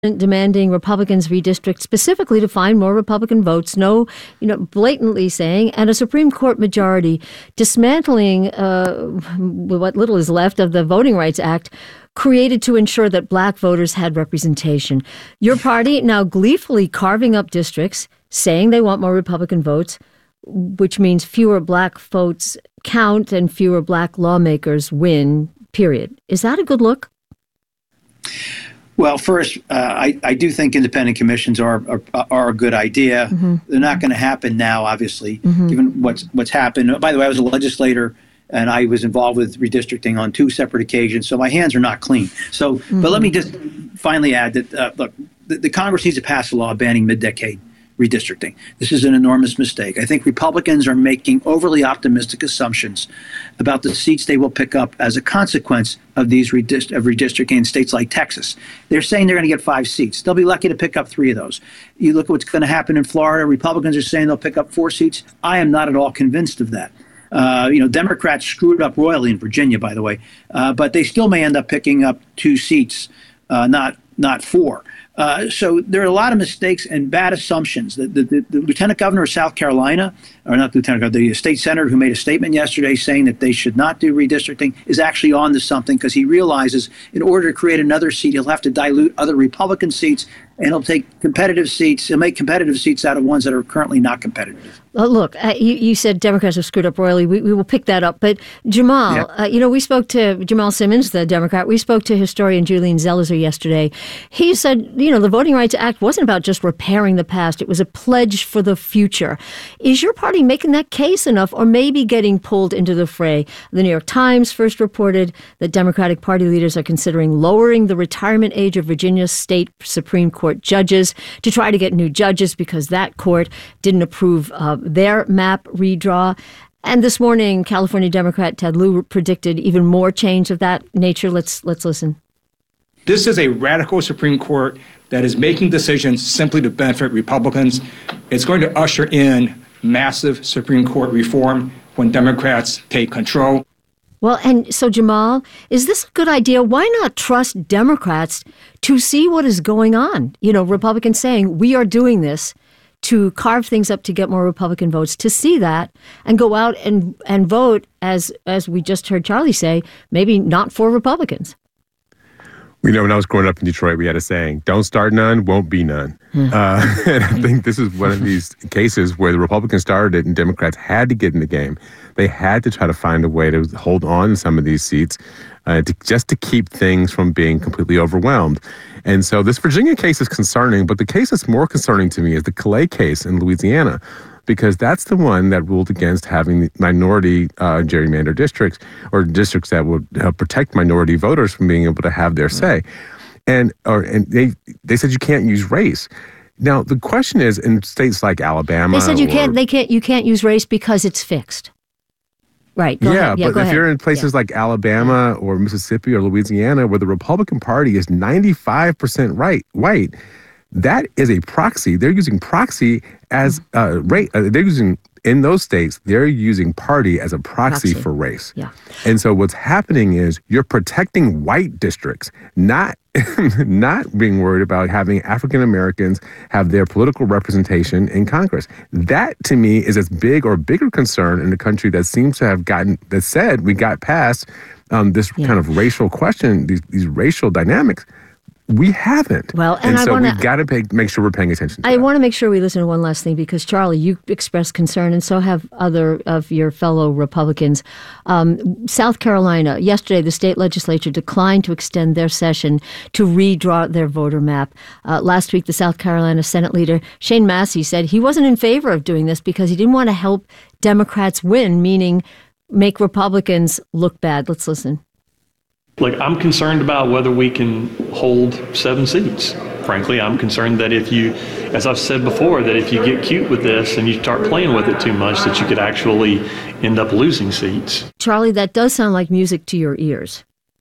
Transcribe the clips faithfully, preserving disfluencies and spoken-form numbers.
demanding Republicans redistrict specifically to find more Republican votes, no, you know, blatantly saying, and a Supreme Court majority dismantling uh, what little is left of the Voting Rights Act created to ensure that black voters had representation. Your party now gleefully carving up districts, saying they want more Republican votes, which means fewer black votes count and fewer black lawmakers win, period. Is that a good look? Well, first, uh, I, I do think independent commissions are are, are a good idea. Mm-hmm. They're not going to happen now, obviously, mm-hmm. given what's what's happened. By the way, I was a legislator, and I was involved with redistricting on two separate occasions, so my hands are not clean. So, mm-hmm. but let me just finally add that, uh, look, the, the Congress needs to pass a law banning mid-decade redistricting. This is an enormous mistake. I think Republicans are making overly optimistic assumptions about the seats they will pick up as a consequence of these redist- of redistricting in states like Texas. They're saying they're going to get five seats. They'll be lucky to pick up three of those. You look at what's going to happen in Florida. Republicans are saying they'll pick up four seats. I am not at all convinced of that. Uh, you know, Democrats screwed up royally in Virginia, by the way, uh, but they still may end up picking up two seats, uh, not not four. Uh, so there are a lot of mistakes and bad assumptions. The, the, the, the Lieutenant Governor of South Carolina, or not Lieutenant Governor, the state senator who made a statement yesterday saying that they should not do redistricting is actually on to something, because he realizes in order to create another seat, he'll have to dilute other Republican seats, and he'll take competitive seats, he'll make competitive seats out of ones that are currently not competitive. Uh, look, uh, you, you said Democrats have screwed up royally. We, we will pick that up. But Jamal, yeah. uh, you know, we spoke to Jamal Simmons, the Democrat. We spoke to historian Julian Zelizer yesterday. He said, you know, the Voting Rights Act wasn't about just repairing the past. It was a pledge for the future. Is your party making that case enough, or maybe getting pulled into the fray? The New York Times first reported that Democratic Party leaders are considering lowering the retirement age of Virginia's state Supreme Court judges to try to get new judges because that court didn't approve of their map redraw. And this morning, California Democrat Ted Lieu predicted even more change of that nature. Let's let's listen. This is a radical Supreme Court that is making decisions simply to benefit Republicans. It's going to usher in massive Supreme Court reform when Democrats take control. Well, and so, Jamal, is this a good idea? Why not trust Democrats to see what is going on? You know, Republicans saying, we are doing this to carve things up to get more Republican votes, to see that and go out and, and vote, as as we just heard Charlie say, maybe not for Republicans. You know, when I was growing up in Detroit, we had a saying, don't start none, won't be none. Hmm. Uh, and I think this is one of these cases where the Republicans started it and Democrats had to get in the game. They had to try to find a way to hold on to some of these seats uh, to, just to keep things from being completely overwhelmed. And so this Virginia case is concerning, but the case that's more concerning to me is the Calais case in Louisiana, because that's the one that ruled against having minority uh, gerrymander districts, or districts that would uh, protect minority voters from being able to have their say. And or and they they said you can't use race. Now the question is, in states like Alabama, they said you or, can't. They can't. You can't use race because it's fixed. Right. Go yeah, ahead. yeah, but go if ahead. you're in places yeah. like Alabama or Mississippi or Louisiana, where the Republican Party is ninety-five percent right, white, that is a proxy. They're using proxy as uh, rate. Uh, they're using in those states. They're using party as a proxy, proxy. for race. Yeah. And so what's happening is you're protecting white districts, not not being worried about having African Americans have their political representation in Congress. That, to me, is as big or bigger concern in a country that seems to have gotten that said we got past um, this yeah. kind of racial question, these these racial dynamics. We haven't. Well, and, and I so wanna, we've got to pay, make sure we're paying attention to I that. want to make sure we listen to one last thing, because, Charlie, you expressed concern, and so have other of your fellow Republicans. Um, South Carolina, yesterday, the state legislature declined to extend their session to redraw their voter map. Uh, last week, the South Carolina Senate leader, Shane Massey, said he wasn't in favor of doing this because he didn't want to help Democrats win, meaning make Republicans look bad. Let's listen. Look, I'm concerned about whether we can hold seven seats. Frankly, I'm concerned that if you, as I've said before, that if you get cute with this and you start playing with it too much, that you could actually end up losing seats. Charlie, that does sound like music to your ears.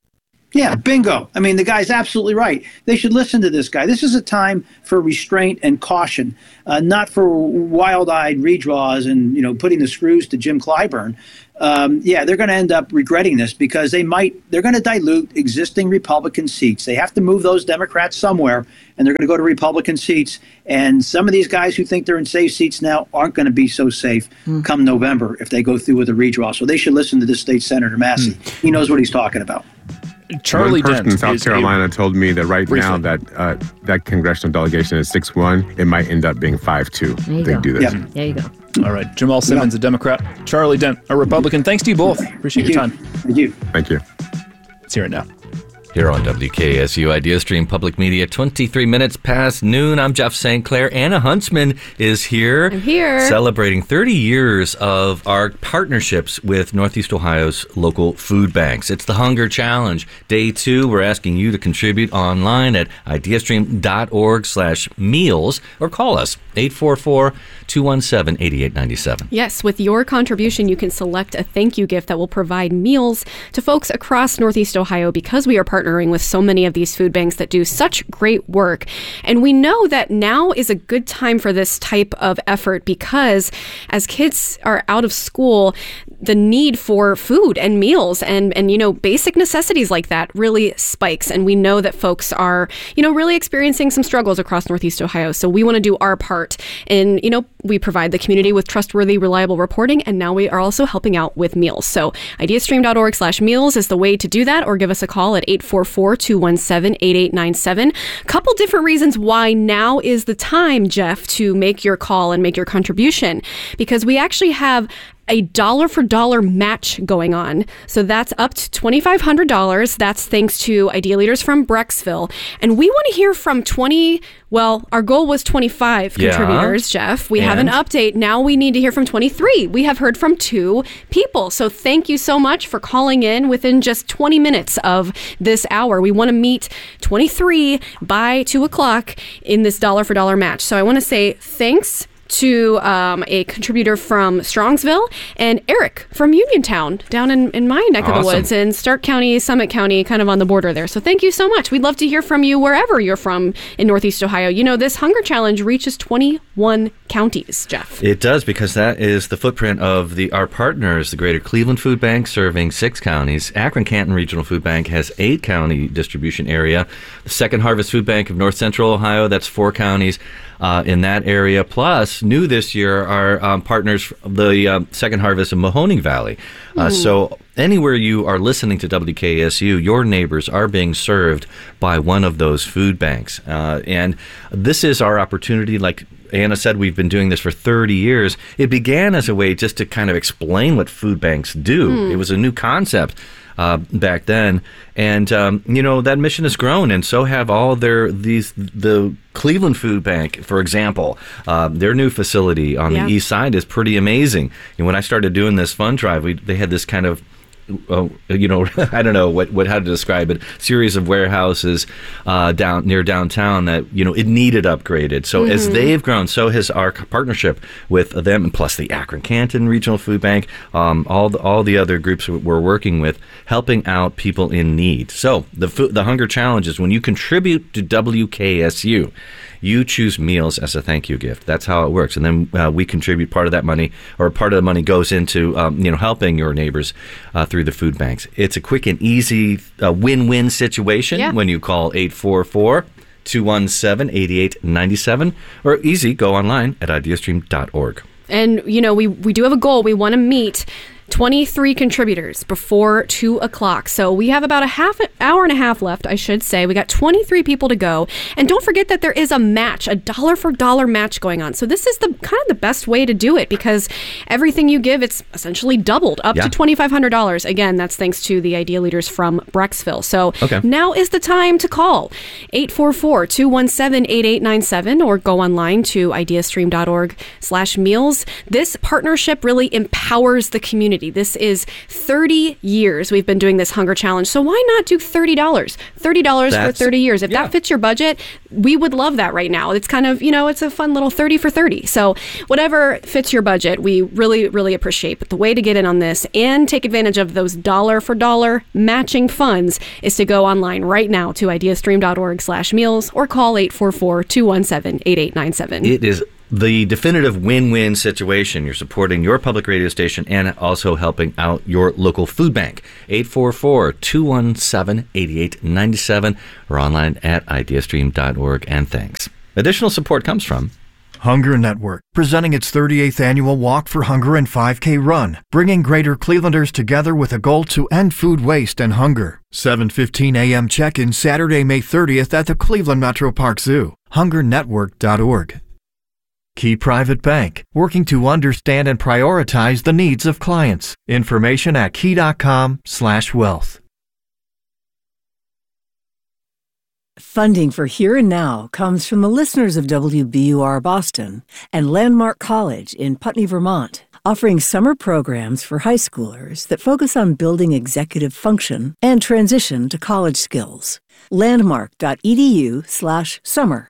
Yeah, bingo. I mean, the guy's absolutely right. They should listen to this guy. This is a time for restraint and caution, uh, not for wild-eyed redraws and, you know, putting the screws to Jim Clyburn. Um, yeah, they're going to end up regretting this because they might, they're going to dilute existing Republican seats. They have to move those Democrats somewhere, and they're going to go to Republican seats. And some of these guys who think they're in safe seats now aren't going to be so safe mm. come November if they go through with a redraw. So they should listen to this state Senator Massey. Mm. He knows what he's talking about. Charlie One person Dent in South Carolina a, told me that right briefly. now that uh, that congressional delegation is six one. It might end up being five two. They go. do this. Yeah. There you go. All right. Jamal Simmons, yeah. a Democrat. Charlie Dent, a Republican. Thanks to you both. Appreciate Thank your you. time. Thank you. Thank you. Let's hear it now. Here on W K S U IdeaStream Public Media, twenty-three minutes past noon. I'm Jeff Saint Clair. Anna Huntsman is here. I'm here. Celebrating thirty years of our partnerships with Northeast Ohio's local food banks. It's the Hunger Challenge. Day two, we're asking you to contribute online at ideastream.org slash meals or call us eight four four, two one seven, eight eight nine seven. Yes, with your contribution, you can select a thank you gift that will provide meals to folks across Northeast Ohio because we are partnering with so many of these food banks that do such great work. And we know that now is a good time for this type of effort because as kids are out of school, the need for food and meals and, and, you know, basic necessities like that really spikes. And we know that folks are, you know, really experiencing some struggles across Northeast Ohio. So we want to do our part in, you know, we provide the community with trustworthy, reliable reporting, and now we are also helping out with meals. So ideastream.org slash meals is the way to do that, or give us a call at eight four four, two one seven, eight eight nine seven. Couple different reasons why now is the time, Jeff, to make your call and make your contribution, because we actually have a dollar for dollar match going on. So that's up to twenty-five hundred dollars. That's thanks to Idea Leaders from Brecksville. And we want to hear from twenty, well, our goal was twenty-five yeah. contributors, Jeff. We and? have an update. Now we need to hear from twenty-three. We have heard from two people. So thank you so much for calling in within just twenty minutes of this hour. We want to meet twenty-three by two o'clock in this dollar for dollar match. So I want to say thanks to um, a contributor from Strongsville and Eric from Uniontown down in, in my neck awesome. of the woods in Stark County, Summit County, kind of on the border there. So thank you so much. We'd love to hear from you wherever you're from in Northeast Ohio. You know, this Hunger Challenge reaches twenty-one counties, Jeff. It does, because that is the footprint of the our partners, the Greater Cleveland Food Bank serving six counties. Akron-Canton Regional Food Bank has eight county distribution area. The Second Harvest Food Bank of North Central Ohio, that's four counties. Uh, in that area. Plus, new this year are um, partners, the uh, Second Harvest of Mahoning Valley. Uh, mm. So anywhere you are listening to W K S U, your neighbors are being served by one of those food banks. Uh, and this is our opportunity. Like Anna said, we've been doing this for thirty years. It began as a way just to kind of explain what food banks do. Mm. It was a new concept. Uh, back then, and um, you know, that mission has grown, and so have all their these the Cleveland Food Bank, for example. Uh, their new facility on yeah. the east side is pretty amazing. And when I started doing this fund drive, we they had this kind of Uh, you know, I don't know what, what how to describe it. Series of warehouses uh, down near downtown that, you know, it needed upgraded. So mm-hmm. as they've grown, so has our partnership with them, and plus the Akron-Canton Regional Food Bank, um, all the, all the other groups we're working with, helping out people in need. So the the Hunger Challenge is when you contribute to W K S U, you choose meals as a thank you gift. That's how it works. And then uh, we contribute part of that money, or part of the money goes into, um, you know, helping your neighbors uh, through the food banks. It's a quick and easy uh, win-win situation yeah. when you call eight four four, two one seven, eight eight nine seven, or easy, go online at ideastream dot org. And, you know, we, we do have a goal. We want to meet twenty-three contributors before two o'clock. So we have about a half an hour and a half left, I should say. We got twenty-three people to go. And don't forget that there is a match, a dollar for dollar match going on. So this is the kind of the best way to do it, because everything you give, it's essentially doubled up yeah. to twenty-five hundred dollars. Again, that's thanks to the Idea Leaders from Brecksville. So okay. now is the time to call eight four four, two one seven, eight eight nine seven or go online to ideastream dot org slash meals. This partnership really empowers the community. community. This is thirty years we've been doing this hunger challenge. So why not do thirty dollars? thirty dollars for thirty years. If yeah. that fits your budget, we would love that right now. It's kind of, you know, it's a fun little thirty for thirty. So whatever fits your budget, we really, really appreciate. But the way to get in on this and take advantage of those dollar for dollar matching funds is to go online right now to ideastream.org slash meals or call eight four four, two one seven, eight eight nine seven. It is the definitive win-win situation. You're supporting your public radio station and also helping out your local food bank. eight four four, two one seven, eight eight nine seven or online at ideastream dot org. And thanks. Additional support comes from Hunger Network, presenting its thirty-eighth annual Walk for Hunger and five K Run, bringing greater Clevelanders together with a goal to end food waste and hunger. seven fifteen a.m. check-in Saturday, May thirtieth at the Cleveland Metro Park Zoo. hunger network dot org. Key Private Bank, working to understand and prioritize the needs of clients. Information at key.com slash wealth. Funding for Here and Now comes from the listeners of W B U R Boston and Landmark College in Putney, Vermont, offering summer programs for high schoolers that focus on building executive function and transition to college skills. Landmark.edu slash summer.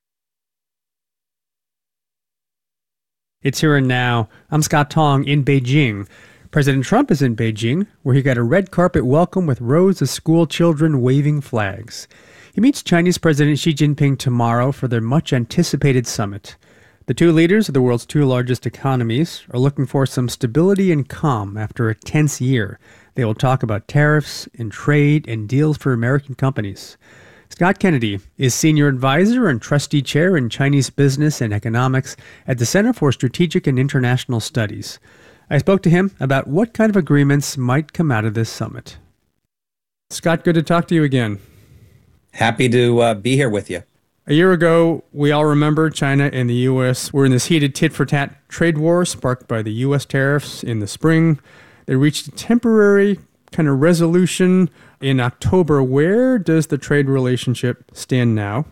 It's Here and Now. I'm Scott Tong in Beijing. President Trump is in Beijing, where he got a red carpet welcome with rows of school children waving flags. He meets Chinese President Xi Jinping tomorrow for their much-anticipated summit. The two leaders of the world's two largest economies are looking for some stability and calm after a tense year. They will talk about tariffs and trade and deals for American companies. Scott Kennedy is Senior Advisor and Trustee Chair in Chinese Business and Economics at the Center for Strategic and International Studies. I spoke to him about what kind of agreements might come out of this summit. Scott, good to talk to you again. Happy to uh, be here with you. A year ago, we all remember China and the U S were in this heated tit-for-tat trade war sparked by the U S tariffs in the spring. They reached a temporary kind of resolution in October. Where does the trade relationship stand now?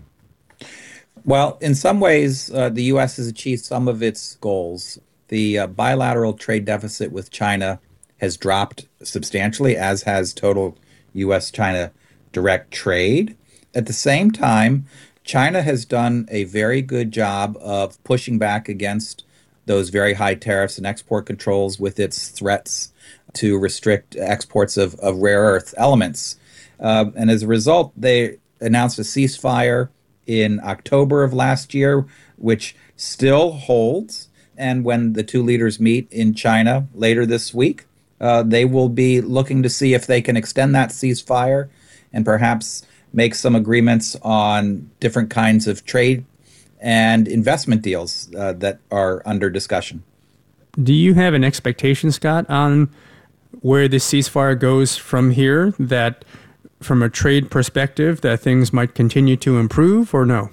Well, in some ways, uh, the U S has achieved some of its goals. The uh, bilateral trade deficit with China has dropped substantially, as has total U S China direct trade. At the same time, China has done a very good job of pushing back against those very high tariffs and export controls with its threats to restrict exports of, of rare earth elements. Uh, and as a result, they announced a ceasefire in October of last year, which still holds. And when the two leaders meet in China later this week, uh, they will be looking to see if they can extend that ceasefire and perhaps make some agreements on different kinds of trade and investment deals uh, that are under discussion. Do you have an expectation, Scott, on where this ceasefire goes from here, that from a trade perspective, that things might continue to improve, or no?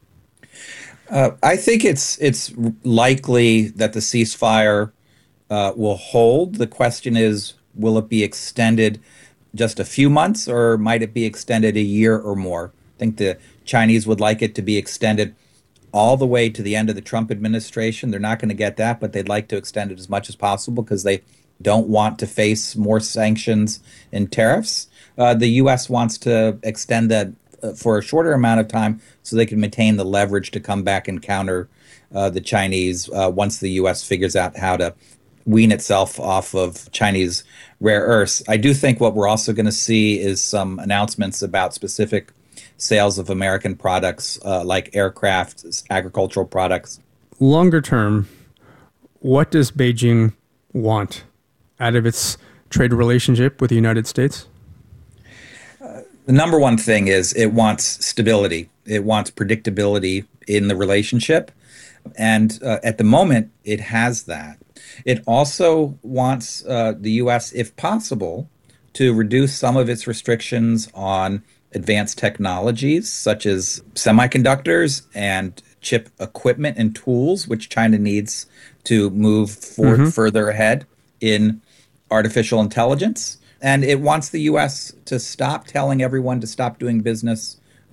Uh, I think it's it's likely that the ceasefire uh, will hold. The question is, will it be extended just a few months, or might it be extended a year or more? I think the Chinese would like it to be extended all the way to the end of the Trump administration. They're not going to get that, but they'd like to extend it as much as possible because they don't want to face more sanctions and tariffs. Uh, the U S wants to extend that uh, for a shorter amount of time so they can maintain the leverage to come back and counter uh, the Chinese uh, once the U S figures out how to wean itself off of Chinese rare earths. I do think what we're also going to see is some announcements about specific sales of American products uh, like aircraft, agricultural products. Longer term, what does Beijing want out of its trade relationship with the United States? Uh, the number one thing is it wants stability. It wants predictability in the relationship. And uh, at the moment, it has that. It also wants uh, the U S, if possible, to reduce some of its restrictions on advanced technologies, such as semiconductors and chip equipment and tools, which China needs to move forward mm-hmm. further ahead in artificial intelligence. And it wants the U S to stop telling everyone to stop doing business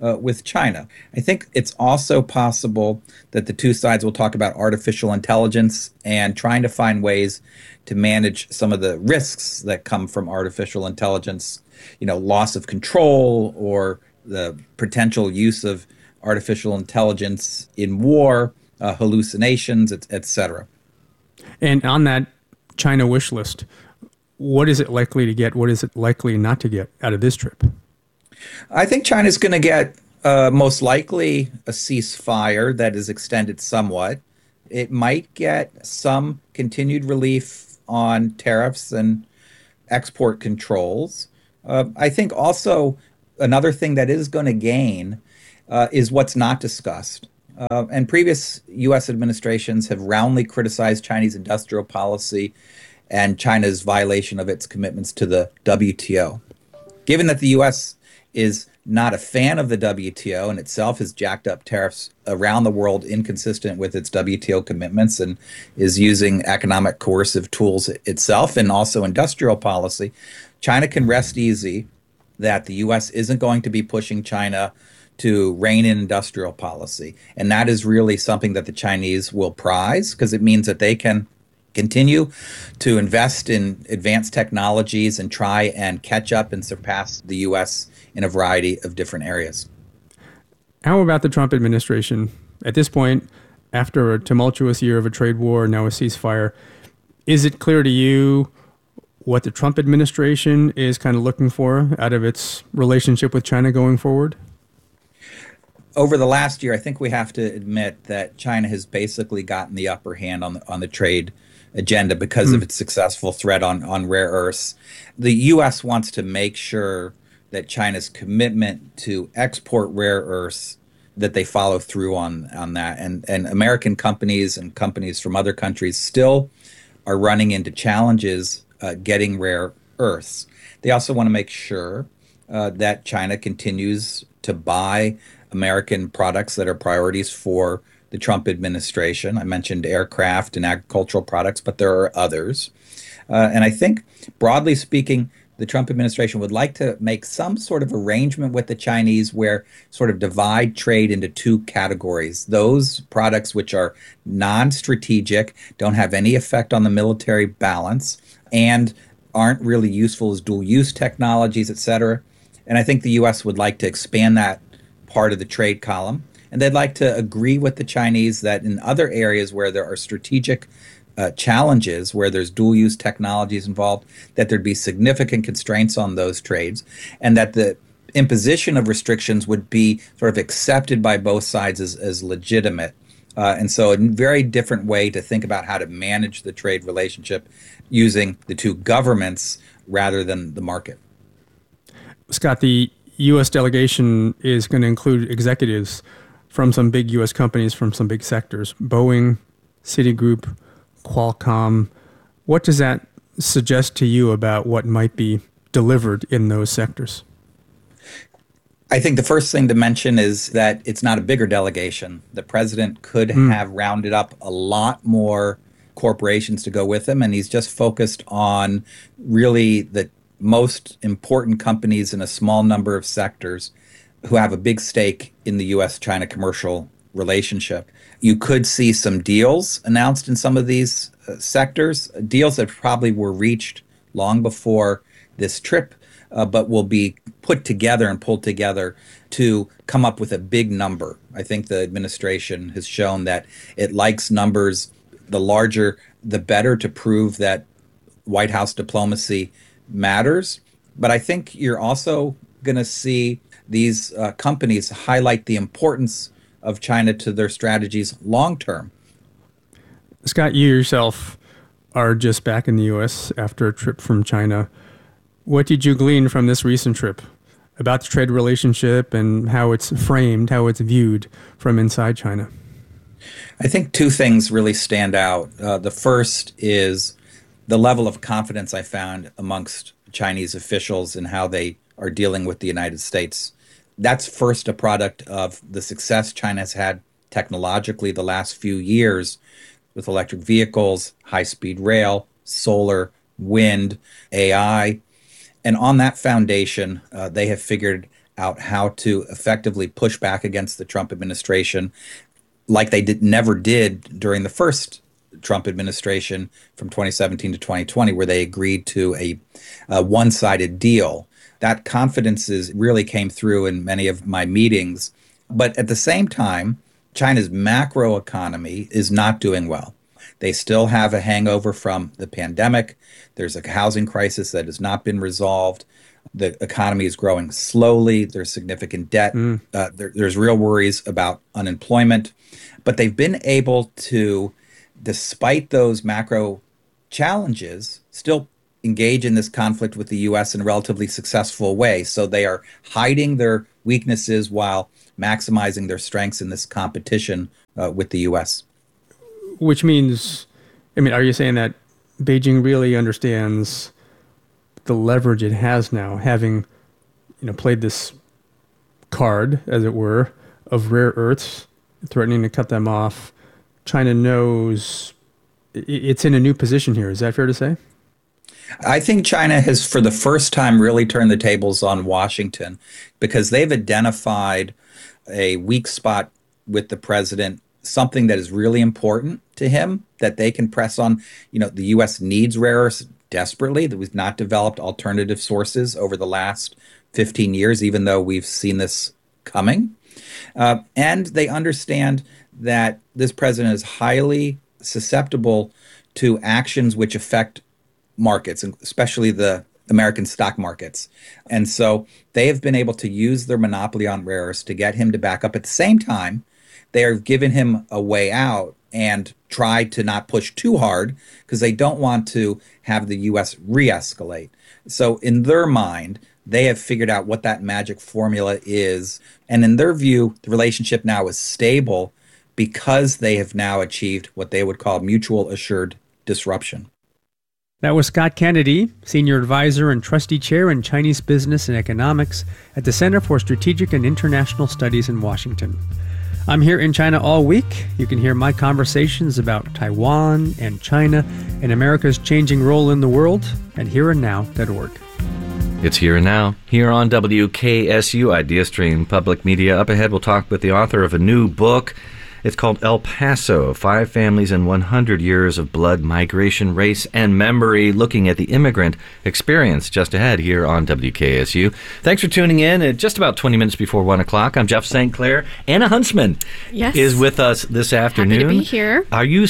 uh, with China. I think it's also possible that the two sides will talk about artificial intelligence and trying to find ways to manage some of the risks that come from artificial intelligence, you know, loss of control or the potential use of artificial intelligence in war, uh, hallucinations, et cetera. And on that China wish list, what is it likely to get? What is it likely not to get out of this trip? I think China's going to get uh, most likely a ceasefire that is extended somewhat. It might get some continued relief on tariffs and export controls. Uh, I think also another thing that is going to gain uh, is what's not discussed. Uh, and previous U S administrations have roundly criticized Chinese industrial policy and China's violation of its commitments to the W T O. Given that the U S is not a fan of the W T O and itself has jacked up tariffs around the world inconsistent with its W T O commitments and is using economic coercive tools itself and also industrial policy, China can rest easy that the U S isn't going to be pushing China to rein in industrial policy. And that is really something that the Chinese will prize because it means that they can continue to invest in advanced technologies and try and catch up and surpass the U S in a variety of different areas. How about the Trump administration? At this point, after a tumultuous year of a trade war, now a ceasefire, is it clear to you what the Trump administration is kind of looking for out of its relationship with China going forward? Over the last year, I think we have to admit that China has basically gotten the upper hand on the, on the trade agenda because mm. of its successful threat on, on rare earths. The U S wants to make sure that China's commitment to export rare earths, that they follow through on, on that. And, and American companies and companies from other countries still are running into challenges uh, getting rare earths. They also want to make sure uh, that China continues to buy American products that are priorities for the Trump administration. I mentioned aircraft and agricultural products, but there are others. Uh, and I think, broadly speaking, the Trump administration would like to make some sort of arrangement with the Chinese where sort of divide trade into two categories. Those products which are non-strategic, don't have any effect on the military balance, and aren't really useful as dual-use technologies, et cetera. And I think the U S would like to expand that part of the trade column. And they'd like to agree with the Chinese that in other areas where there are strategic uh, challenges, where there's dual-use technologies involved, that there'd be significant constraints on those trades, and that the imposition of restrictions would be sort of accepted by both sides as, as legitimate. Uh, and so a very different way to think about how to manage the trade relationship using the two governments rather than the market. Scott, the U S delegation is going to include executives from some big U S companies from some big sectors, Boeing, Citigroup, Qualcomm. What does that suggest to you about what might be delivered in those sectors? I think the first thing to mention is that it's not a bigger delegation. The president could mm. have rounded up a lot more corporations to go with him, and he's just focused on really the most important companies in a small number of sectors who have a big stake in the U S China commercial relationship. You could see some deals announced in some of these uh, sectors, deals that probably were reached long before this trip, uh, but will be put together and pulled together to come up with a big number. I think the administration has shown that it likes numbers, the larger, the better, to prove that White House diplomacy matters. But I think you're also going to see these uh, companies highlight the importance of China to their strategies long term. Scott, you yourself are just back in the U S after a trip from China. What did you glean from this recent trip about the trade relationship and how it's framed, how it's viewed from inside China? I think two things really stand out. Uh, the first is the level of confidence I found amongst Chinese officials in how they are dealing with the United States. That's first a product of the success China has had technologically the last few years with electric vehicles, high-speed rail, solar, wind, A I. And on that foundation, uh, they have figured out how to effectively push back against the Trump administration like they did never did during the first Trump administration from twenty seventeen to twenty twenty, where they agreed to a, a one-sided deal. That confidence is really came through in many of my meetings. But at the same time, China's macro economy is not doing well. They still have a hangover from the pandemic. There's a housing crisis that has not been resolved. The economy is growing slowly. There's significant debt. Mm. Uh, there, there's real worries about unemployment. But they've been able to, despite those macro challenges, still engage in this conflict with the U S in a relatively successful way. So they are hiding their weaknesses while maximizing their strengths in this competition uh, with the U S. Which means, I mean, are you saying that Beijing really understands the leverage it has now, having, you know, played this card, as it were, of rare earths, threatening to cut them off? China knows it's in a new position here. Is that fair to say? I think China has, for the first time, really turned the tables on Washington, because they've identified a weak spot with the president, something that is really important to him that they can press on. You know, the U S needs rare earths desperately. That we've not developed alternative sources over the last fifteen years, even though we've seen this coming. Uh, and they understand that this president is highly susceptible to actions which affect markets, especially the American stock markets. And so they have been able to use their monopoly on rare earths to get him to back up. At the same time, they have given him a way out and tried to not push too hard because they don't want to have the U S re-escalate. So in their mind, they have figured out what that magic formula is. And in their view, the relationship now is stable because they have now achieved what they would call mutual assured disruption. That was Scott Kennedy, Senior Advisor and Trustee Chair in Chinese Business and Economics at the Center for Strategic and International Studies in Washington. I'm here in China all week. You can hear my conversations about Taiwan and China and America's changing role in the world at here and now dot org. It's Here and Now, here on W K S U Idea Stream Public Media. Up ahead, we'll talk with the author of a new book. It's called El Paso, Five Families and one hundred Years of Blood, Migration, Race, and Memory, looking at the immigrant experience just ahead here on W K S U. Thanks for tuning in at just about twenty minutes before one o'clock. I'm Jeff Saint Clair. Anna Huntsman yes. is with us this afternoon. Happy to be here. Are you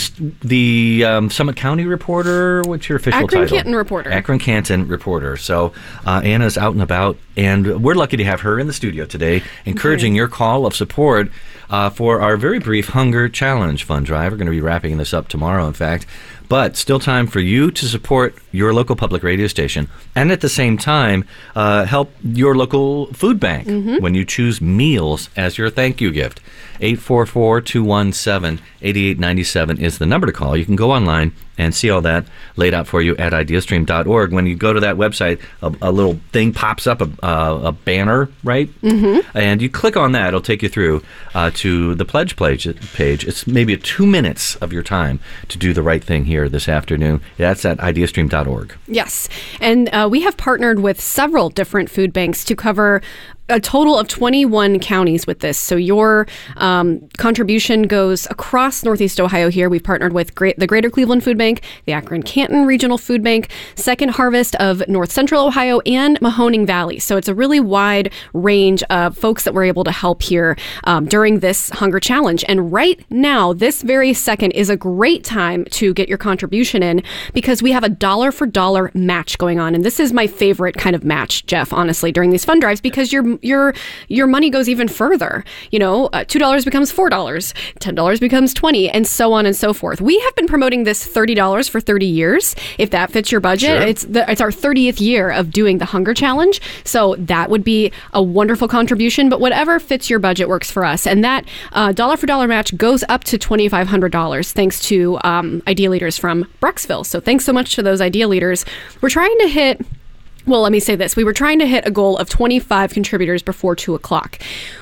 the um, Summit County reporter? What's your official Akron title? Akron-Canton reporter. Akron-Canton reporter. So uh, Anna's out and about, and we're lucky to have her in the studio today, encouraging okay. your call of support uh, for our very brief Hunger Challenge fund drive. We're going to be wrapping this up tomorrow, in fact. But still time for you to support your local public radio station and at the same time uh, help your local food bank mm-hmm. when you choose meals as your thank you gift. eight four four, two one seven, eight eight nine seven is the number to call. You can go online and see all that laid out for you at ideastream dot org. When you go to that website, a, a little thing pops up, a, a, a banner, right? Mm-hmm. And you click on that. It'll take you through uh, to the pledge page. It's maybe two minutes of your time to do the right thing here this afternoon. That's at ideastream dot org. Yes. And uh, we have partnered with several different food banks to cover a total of twenty-one counties with this. So your um, contribution goes across Northeast Ohio here. We've partnered with Great, the Greater Cleveland Food Bank, the Akron-Canton Regional Food Bank, Second Harvest of North Central Ohio, and Mahoning Valley. So it's a really wide range of folks that we're able to help here um, during this Hunger Challenge. And right now, this very second is a great time to get your contribution in because we have a dollar for dollar match going on. And this is my favorite kind of match, Jeff, honestly, during these fund drives because you're your your money goes even further. You know, uh, two dollars becomes four dollars, ten dollars becomes twenty dollars, and so on and so forth. We have been promoting this thirty dollars for thirty years. If that fits your budget, sure. it's the, it's our thirtieth year of doing the Hunger Challenge. So that would be a wonderful contribution, but whatever fits your budget works for us. And that uh, dollar for dollar match goes up to twenty-five hundred dollars thanks to um, Idea Leaders from Brecksville. So thanks so much to those Idea Leaders. We're trying to hit... Well, let me say this. We were trying to hit a goal of twenty-five contributors before two o'clock.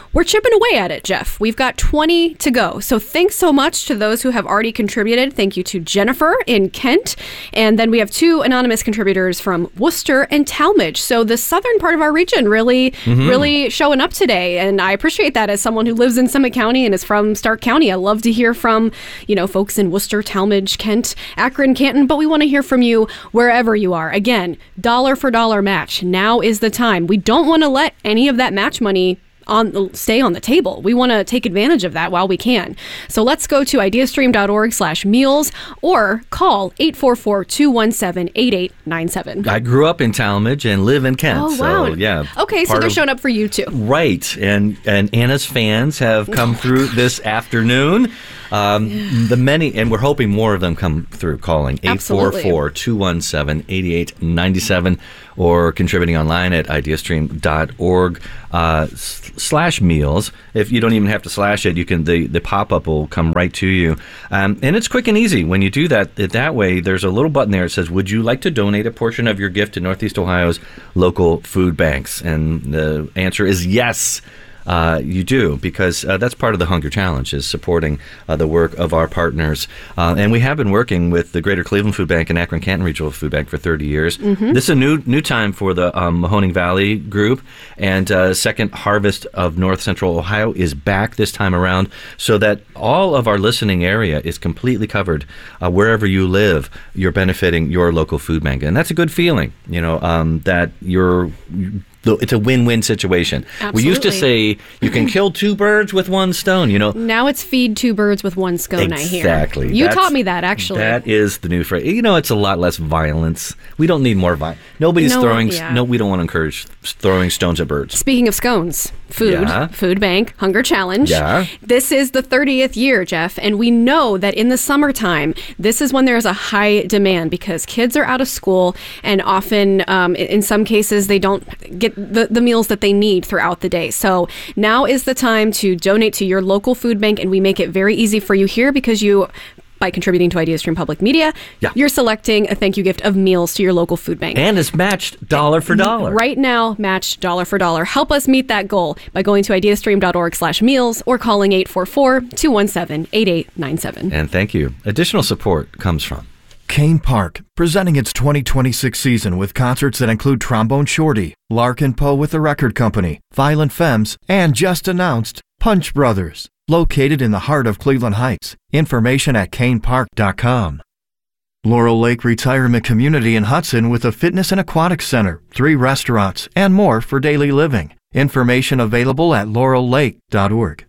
we're chipping away at it, Jeff. We've got twenty to go. So thanks so much to those who have already contributed. Thank you to Jennifer in Kent. And then we have two anonymous contributors from Worcester and Talmadge. So the southern part of our region really, mm-hmm. really showing up today. And I appreciate that as someone who lives in Summit County and is from Stark County. I love to hear from, you know, folks in Worcester, Talmadge, Kent, Akron, Canton, but we want to hear from you wherever you are. Again, dollar for dollar match. Now is the time. We don't want to let any of that match money on stay on the table. We want to take advantage of that while we can. So let's go to ideastream.org slash meals or call eight four four, two one seven, eight eight nine seven. I grew up in Talmadge and live in Kent. Oh, wow. So, yeah. Okay, so they're of, showing up for you too. Right. And, and Anna's fans have come through this afternoon. Um, yeah. The many, and we're hoping more of them come through calling eight four four, two one seven, eight eight nine seven or contributing online at ideastream.org uh, slash meals. If you don't even have to slash it, you can the, the pop-up will come right to you. Um, and it's quick and easy. When you do that, that way, there's a little button there that says, would you like to donate a portion of your gift to Northeast Ohio's local food banks? And the answer is yes. Uh, you do, because uh, that's part of the Hunger Challenge, is supporting uh, the work of our partners. Uh, and we have been working with the Greater Cleveland Food Bank and Akron Canton Regional Food Bank for thirty years. Mm-hmm. This is a new new time for the um, Mahoning Valley Group, and uh, Second Harvest of North Central Ohio is back this time around, so that all of our listening area is completely covered. Uh, wherever you live, you're benefiting your local food bank. And that's a good feeling, you know, um, that you're... It's a win-win situation. Absolutely. We used to say you can kill two birds with one stone, you know. Now it's feed two birds with one scone, exactly. I hear. Exactly. You That's, taught me that, actually. That is the new phrase. You know, it's a lot less violence. We don't need more violence. Nobody's no, throwing... Yeah. No, we don't want to encourage throwing stones at birds. Speaking of scones, food, yeah. food bank, Hunger Challenge. Yeah. This is the thirtieth year, Jeff, and we know that in the summertime, this is when there's a high demand because kids are out of school, and often, um, in some cases, they don't get the, the meals that they need throughout the day. So now is the time to donate to your local food bank, and we make it very easy for you here because you, by contributing to IdeaStream Public Media, yeah. you're selecting a thank you gift of meals to your local food bank. And it's matched dollar for dollar. Right now, matched dollar for dollar. Help us meet that goal by going to ideastream.org slash meals or calling eight four four, two one seven, eight eight nine seven. And thank you. Additional support comes from Kane Park, presenting its twenty twenty-six season with concerts that include Trombone Shorty, Larkin Poe with the Record Company, Violent Femmes, and just announced Punch Brothers, located in the heart of Cleveland Heights. Information at kane park dot com. Laurel Lake Retirement Community in Hudson with a fitness and aquatic center, three restaurants, and more for daily living. Information available at laurel lake dot org.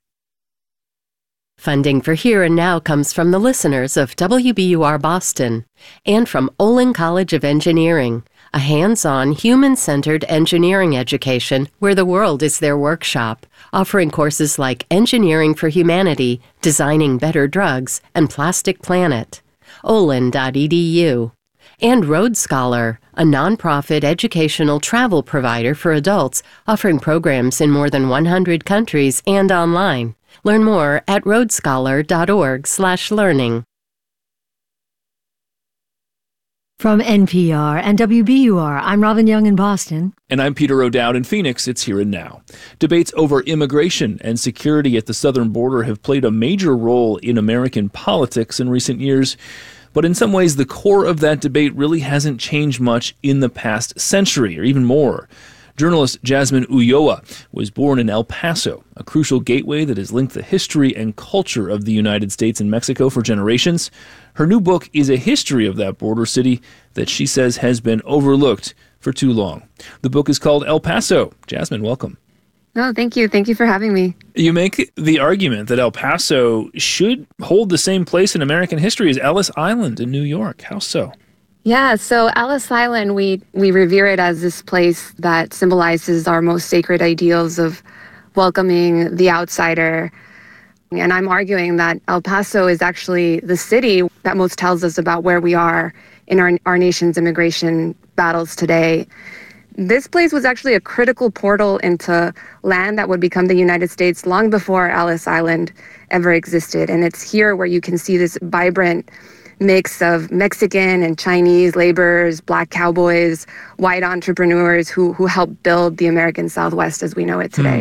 Funding for Here and Now comes from the listeners of W B U R Boston and from Olin College of Engineering, a hands-on, human-centered engineering education where the world is their workshop, offering courses like Engineering for Humanity, Designing Better Drugs, and Plastic Planet. olin dot e d u. And Road Scholar, a nonprofit educational travel provider for adults offering programs in more than one hundred countries and online. Learn more at roadscholar.org slash learning. From N P R and W B U R, I'm Robin Young in Boston. And I'm Peter O'Dowd in Phoenix. It's Here and Now. Debates over immigration and security at the southern border have played a major role in American politics in recent years. But in some ways, the core of that debate really hasn't changed much in the past century, or even more. Journalist Jasmine Ulloa was born in El Paso, a crucial gateway that has linked the history and culture of the United States and Mexico for generations. Her new book is a history of that border city that she says has been overlooked for too long. The book is called El Paso. Jasmine, welcome. No, thank you. Thank you for having me. You make the argument that El Paso should hold the same place in American history as Ellis Island in New York. How so? Yeah, so Ellis Island, we, we revere it as this place that symbolizes our most sacred ideals of welcoming the outsider. And I'm arguing that El Paso is actually the city that most tells us about where we are in our, our nation's immigration battles today. This place was actually a critical portal into land that would become the United States long before Ellis Island ever existed. And it's here where you can see this vibrant mix of Mexican and Chinese laborers, black cowboys, white entrepreneurs who who helped build the American Southwest as we know it today. Mm.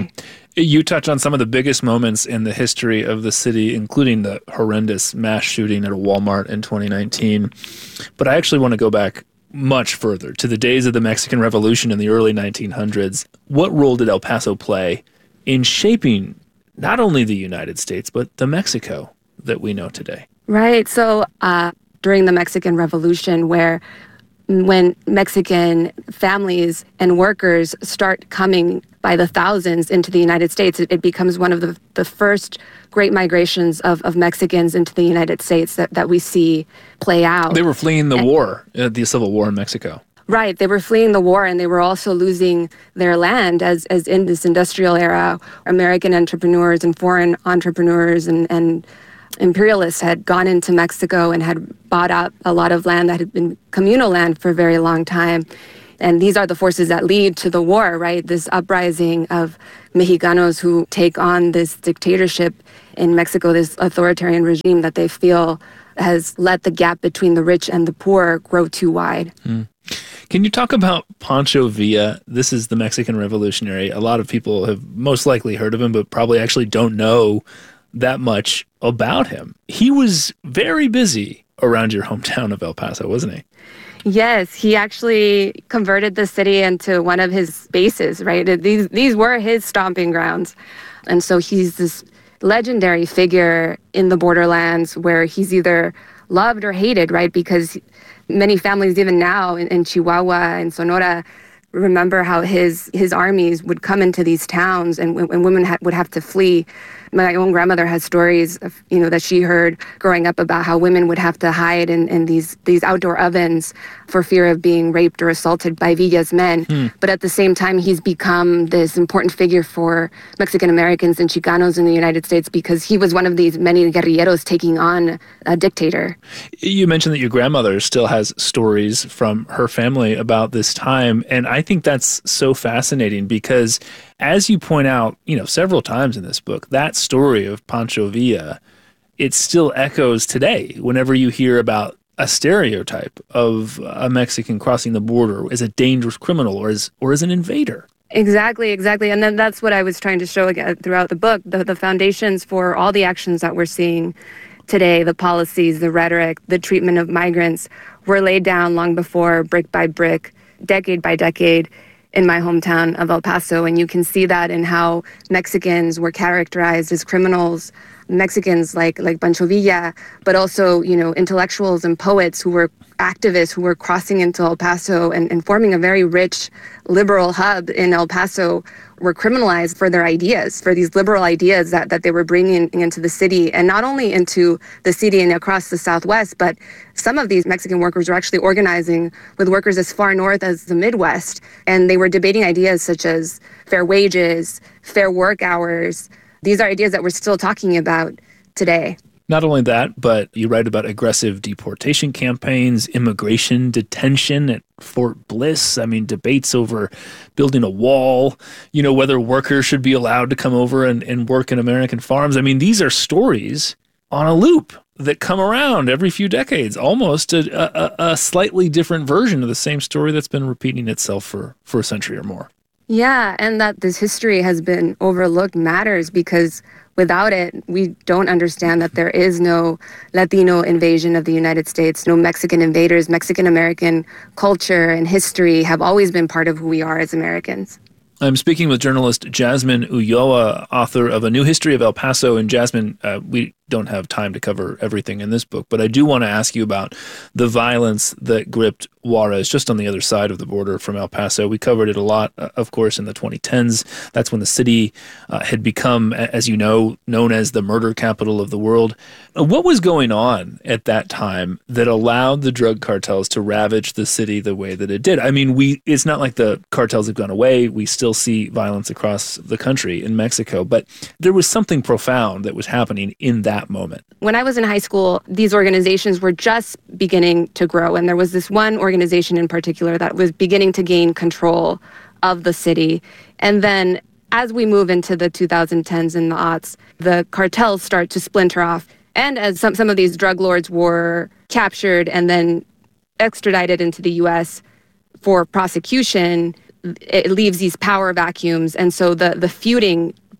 You touch on some of the biggest moments in the history of the city, including the horrendous mass shooting at a Walmart in twenty nineteen. But I actually want to go back much further to the days of the Mexican Revolution in the early nineteen hundreds. What role did El Paso play in shaping not only the United States, but the Mexico that we know today? Right. So uh, during the Mexican Revolution, where when Mexican families and workers start coming by the thousands into the United States, it, it becomes one of the, the first great migrations of, of Mexicans into the United States that, that we see play out. They were fleeing the and, war, uh, the Civil War in Mexico. Right. They were fleeing the war, and they were also losing their land as, as in this industrial era, American entrepreneurs and foreign entrepreneurs and, and imperialists had gone into Mexico and had bought up a lot of land that had been communal land for a very long time. And these are the forces that lead to the war, right? This uprising of Mexicanos who take on this dictatorship in Mexico, this authoritarian regime that they feel has let the gap between the rich and the poor grow too wide. Mm. Can you talk about Pancho Villa? This is the Mexican revolutionary. A lot of people have most likely heard of him, but probably actually don't know that much about him. He was very busy around your hometown of El Paso, wasn't he? Yes, he actually converted the city into one of his bases, right? These these were his stomping grounds. And so he's this legendary figure in the borderlands where he's either loved or hated, right? Because many families, even now in, in Chihuahua and Sonora, remember how his his armies would come into these towns and, and women ha- would have to flee. My own grandmother has stories of, you know, that she heard growing up about how women would have to hide in, in these these outdoor ovens for fear of being raped or assaulted by Villa's men. Hmm. But at the same time, he's become this important figure for Mexican Americans and Chicanos in the United States because he was one of these many guerrilleros taking on a dictator. You mentioned that your grandmother still has stories from her family about this time, and I think that's so fascinating because, as you point out, you know, several times in this book, that story of Pancho Villa, it still echoes today whenever you hear about a stereotype of a Mexican crossing the border as a dangerous criminal or as or as an invader. Exactly, exactly. And then that's what I was trying to show again throughout the book, the, the foundations for all the actions that we're seeing today, the policies, the rhetoric, the treatment of migrants were laid down long before, brick by brick, decade by decade, in my hometown of El Paso. And you can see that in how Mexicans were characterized as criminals, Mexicans like like Pancho Villa, but also, you know, intellectuals and poets who were activists who were crossing into El Paso and, and forming a very rich liberal hub in El Paso were criminalized for their ideas, for these liberal ideas that, that they were bringing into the city, and not only into the city and across the Southwest, but some of these Mexican workers were actually organizing with workers as far north as the Midwest, and they were debating ideas such as fair wages, fair work hours. These are ideas that we're still talking about today. Not only that, but you write about aggressive deportation campaigns, immigration detention at Fort Bliss. I mean, debates over building a wall, you know, whether workers should be allowed to come over and, and work in American farms. I mean, these are stories on a loop that come around every few decades, almost a, a, a slightly different version of the same story that's been repeating itself for, for a century or more. Yeah, and that this history has been overlooked matters because without it, we don't understand that there is no Latino invasion of the United States, no Mexican invaders. Mexican-American culture and history have always been part of who we are as Americans. I'm speaking with journalist Jasmine Ulloa, author of A New History of El Paso. And Jasmine, uh, we don't have time to cover everything in this book, but I do want to ask you about the violence that gripped Juarez, just on the other side of the border from El Paso. We covered it a lot, uh, of course, in the twenty tens. That's when the city uh, had become, as you know, known as the murder capital of the world. Uh, what was going on at that time that allowed the drug cartels to ravage the city the way that it did? I mean, we it's not like the cartels have gone away. We still see violence across the country in Mexico, but there was something profound that was happening in that moment. When I was in high school, these organizations were just beginning to grow, and there was this one organization in particular that was beginning to gain control of the city. And then as we move into the twenty tens and the aughts, the cartels start to splinter off. And as some, some of these drug lords were captured and then extradited into the U S for prosecution, it leaves these power vacuums. And so the, the feuding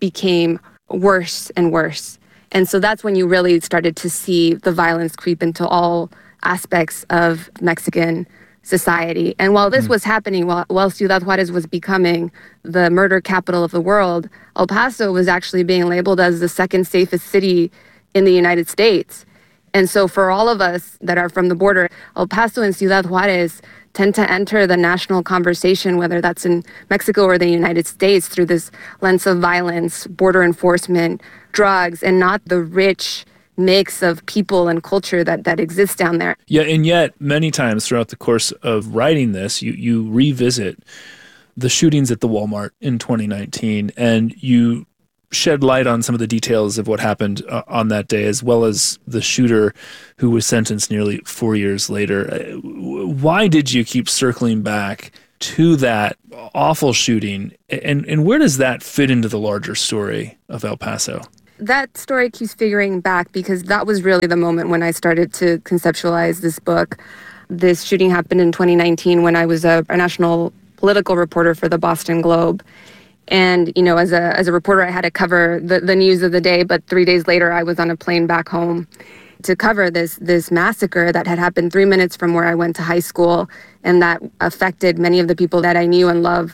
became worse and worse. And so that's when you really started to see the violence creep into all aspects of Mexican society. And while this mm. was happening, while, while Ciudad Juarez was becoming the murder capital of the world, El Paso was actually being labeled as the second safest city in the United States. And so for all of us that are from the border, El Paso and Ciudad Juarez tend to enter the national conversation, whether that's in Mexico or the United States, through this lens of violence, border enforcement, drugs, and not the rich mix of people and culture that, that exists down there. Yeah, and yet many times throughout the course of writing this, you, you revisit the shootings at the Walmart in twenty nineteen, and you shed light on some of the details of what happened uh, on that day, as well as the shooter who was sentenced nearly four years later. Uh, why did you keep circling back to that awful shooting, and, and where does that fit into the larger story of El Paso? That story keeps figuring back because that was really the moment when I started to conceptualize this book. This shooting happened in twenty nineteen when I was a, a national political reporter for the Boston Globe. And, you know, as a as a reporter, I had to cover the, the news of the day, but three days later, I was on a plane back home to cover this this massacre that had happened three minutes from where I went to high school, and that affected many of the people that I knew and loved,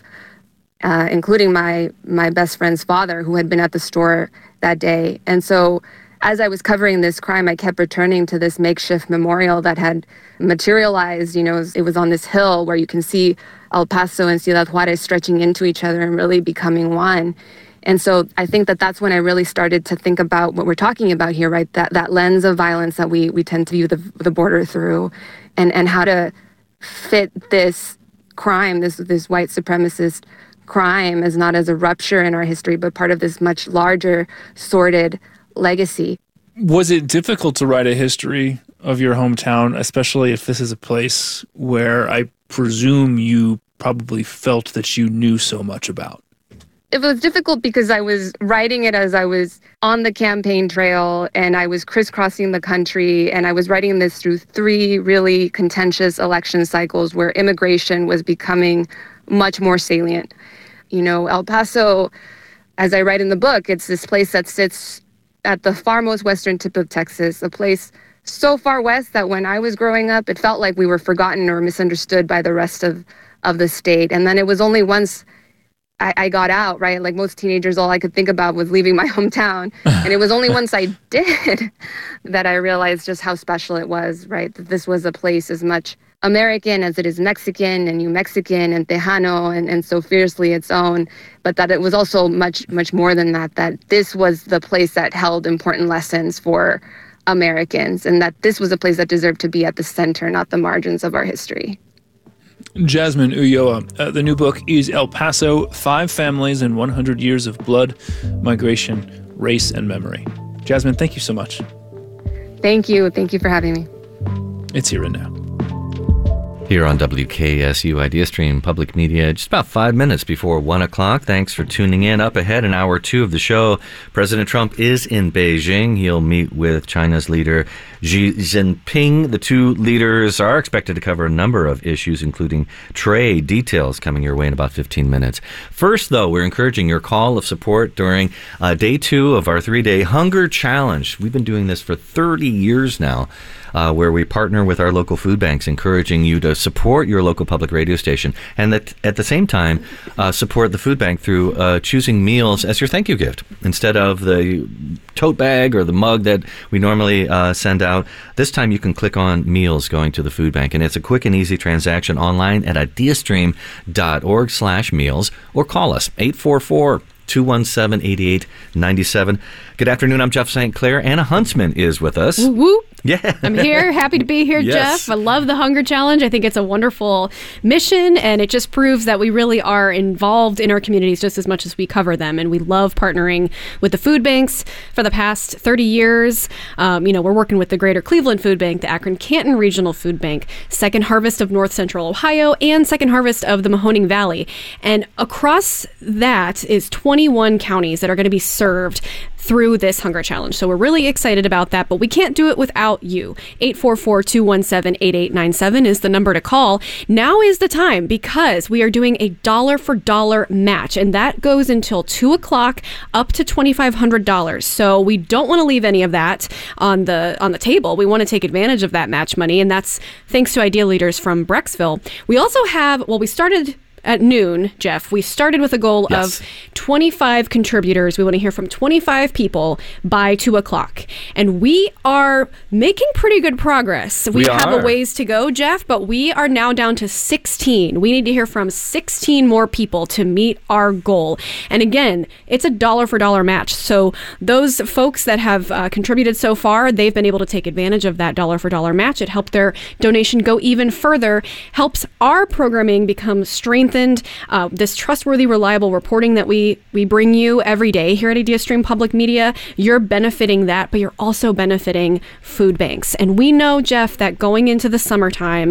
uh, including my my best friend's father, who had been at the store that day. And so as I was covering this crime, I kept returning to this makeshift memorial that had materialized. You know, it was on this hill where you can see El Paso and Ciudad Juarez stretching into each other and really becoming one. And so I think that that's when I really started to think about what we're talking about here, right? That that lens of violence that we we tend to view the the border through, and and how to fit this crime, this this white supremacist crime, as not as a rupture in our history, but part of this much larger, sordid legacy. Was it difficult to write a history of your hometown, especially if this is a place where I presume you probably felt that you knew so much about? It was difficult because I was writing it as I was on the campaign trail, and I was crisscrossing the country, and I was writing this through three really contentious election cycles where immigration was becoming much more salient. You know, El Paso, as I write in the book, it's this place that sits at the far most western tip of Texas, a place so far west that when I was growing up, it felt like we were forgotten or misunderstood by the rest of, of the state. And then it was only once I, I got out, right? Like most teenagers, all I could think about was leaving my hometown. And it was only once I did that I realized just how special it was, right? That this was a place as much American as it is Mexican and New Mexican and Tejano and, and so fiercely its own, but that it was also much, much more than that, that this was the place that held important lessons for Americans, and that this was a place that deserved to be at the center, not the margins of our history. Jasmine Ulloa, uh, the new book is El Paso, Five Families and one hundred Years of Blood, Migration, Race, and Memory. Jasmine, thank you so much. Thank you. Thank you for having me. It's Here and Now. Here on W K S U IdeaStream Public Media, just about five minutes before one o'clock. Thanks for tuning in. Up ahead in hour two of the show, President Trump is in Beijing. He'll meet with China's leader Xi Jinping. The two leaders are expected to cover a number of issues, including trade. Details coming your way in about fifteen minutes. First, though, we're encouraging your call of support during uh, day two of our three-day Hunger Challenge. We've been doing this for thirty years now. Uh, where we partner with our local food banks, encouraging you to support your local public radio station, and that at the same time uh, support the food bank through uh, choosing meals as your thank you gift instead of the tote bag or the mug that we normally uh, send out. This time you can click on meals going to the food bank, and it's a quick and easy transaction online at ideastream.org slash meals, or call us eight four four, two one seven, eight eight nine seven. Good afternoon. I'm Jeff Saint Clair. Anna Huntsman is with us. Woo woo. Yeah. I'm here. Happy to be here, Yes. Jeff. I love the Hunger Challenge. I think it's a wonderful mission, and it just proves that we really are involved in our communities just as much as we cover them. And we love partnering with the food banks for the past thirty years. Um, you know, we're working with the Greater Cleveland Food Bank, the Akron Canton Regional Food Bank, Second Harvest of North Central Ohio, and Second Harvest of the Mahoning Valley. And across that is twenty-one counties that are going to be served through this hunger challenge. So we're really excited about that, but we can't do it without you. eight four four, two one seven, eight eight nine seven is the number to call. Now is the time because we are doing a dollar for dollar match, and that goes until two o'clock up to twenty-five hundred dollars. So we don't want to leave any of that on the on the table. We want to take advantage of that match money, and that's thanks to Idea Leaders from Brecksville. We also have, well, we started at noon, Jeff. We started with a goal yes. of twenty-five contributors. We want to hear from twenty-five people by two o'clock. And we are making pretty good progress. We, we have are. a ways to go, Jeff, but we are now down to sixteen. We need to hear from sixteen more people to meet our goal. And again, it's a dollar for dollar match. So those folks that have uh, contributed so far, they've been able to take advantage of that dollar for dollar match. It helped their donation go even further, helps our programming become strengthened. Uh, this trustworthy, reliable reporting that we we bring you every day here at IdeaStream Public Media, you're benefiting that, but you're also benefiting food banks. And we know, Jeff, that going into the summertime,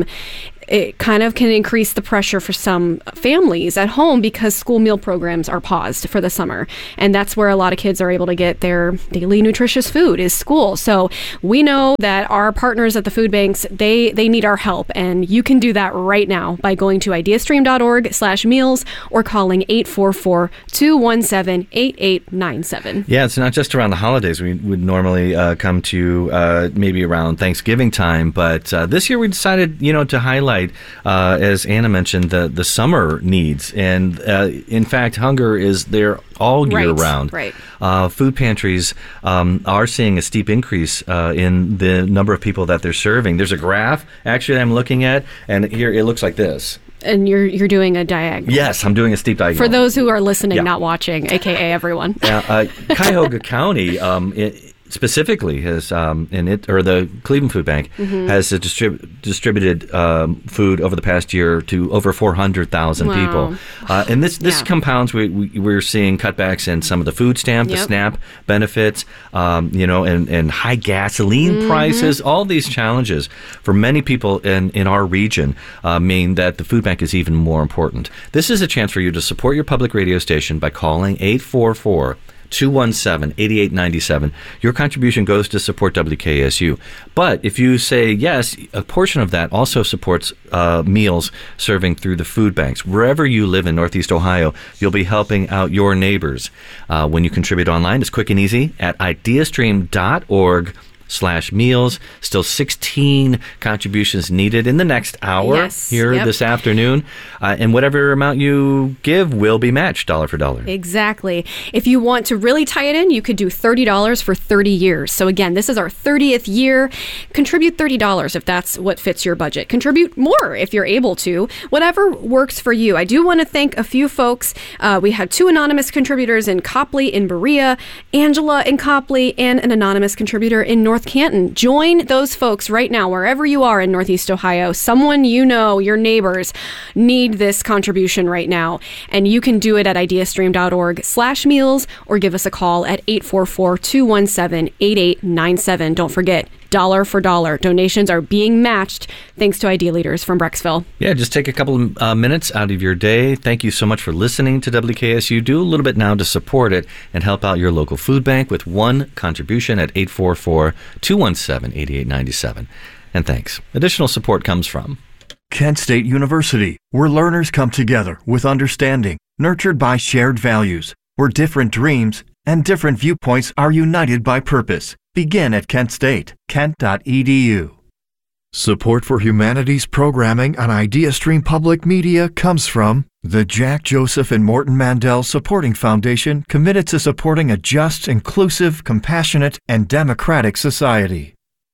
it kind of can increase the pressure for some families at home because school meal programs are paused for the summer. And that's where a lot of kids are able to get their daily nutritious food is school. So we know that our partners at the food banks, they they need our help. And you can do that right now by going to ideastream.org slash meals or calling eight four four, two one seven, eight eight nine seven. Yeah, it's not just around the holidays. We would normally uh, come to uh, maybe around Thanksgiving time. But uh, this year we decided, you know, to highlight Uh, as Anna mentioned, the, the summer needs. And uh, in fact, hunger is there all year right, round. Right. Uh, food pantries um, are seeing a steep increase uh, in the number of people that they're serving. There's a graph, actually, I'm looking at, and here it looks like this. And you're you're doing a diagonal. Yes, I'm doing a steep diagonal. For those who are listening, yeah. not watching, a k a everyone. Yeah, uh, Cuyahoga County, um, it, specifically has um, in it or the Cleveland Food Bank mm-hmm. has uh, distrib- distributed um, food over the past year to over four hundred thousand wow. people, uh, and this this yeah. compounds. We, we we're seeing cutbacks in some of the food stamp, yep. the SNAP benefits, um, you know, and, and high gasoline mm-hmm. prices. All these challenges for many people in in our region uh, mean that the food bank is even more important. This is a chance for you to support your public radio station by calling eight four four, two one seven, eight eight nine seven. Your contribution goes to support W K S U. But if you say yes, a portion of that also supports uh, meals serving through the food banks. Wherever you live in Northeast Ohio, you'll be helping out your neighbors. Uh, when you contribute online, it's quick and easy at ideastream.org slash meals. Still sixteen contributions needed in the next hour yes, here yep. this afternoon. Uh, and whatever amount you give will be matched dollar for dollar. Exactly. If you want to really tie it in, you could do thirty dollars for thirty years. So again, this is our thirtieth year. Contribute thirty dollars if that's what fits your budget. Contribute more if you're able to. Whatever works for you. I do want to thank a few folks. Uh, we had two anonymous contributors in Copley, in Berea, Angela in Copley, and an anonymous contributor in North Canton. Join those folks right now, wherever you are in Northeast Ohio. Someone you know, your neighbors, need this contribution right now. And you can do it at ideastream.org slash meals or give us a call at eight four four, two one seven, eight eight nine seven. Don't forget, dollar for dollar. Donations are being matched thanks to Idea Leaders from Brecksville. Yeah, just take a couple of uh, minutes out of your day. Thank you so much for listening to W K S U. Do a little bit now to support it and help out your local food bank with one contribution at eight four four, two one seven, eight eight nine seven. And thanks. Additional support comes from Kent State University, where learners come together with understanding, nurtured by shared values, where different dreams and different viewpoints are united by purpose. Begin at Kent State, kent dot e d u. Support for humanities programming on IdeaStream Public Media comes from the Jack Joseph and Morton Mandel Supporting Foundation, committed to supporting a just, inclusive, compassionate, and democratic society.